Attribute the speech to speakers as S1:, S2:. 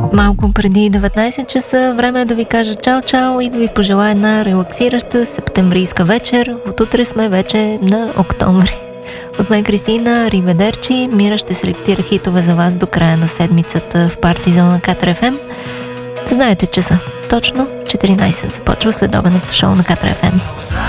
S1: Малко преди 19 часа, време е да ви кажа чао-чао и да ви пожелая една релаксираща септемврийска вечер. От утре сме вече на октомври. От мен Кристина, риведерчи, Мира ще селектира хитове за вас до края на седмицата в Партизон на Катар FM. Знаете часа, точно 14 започва следобедното шоу на Катар FM.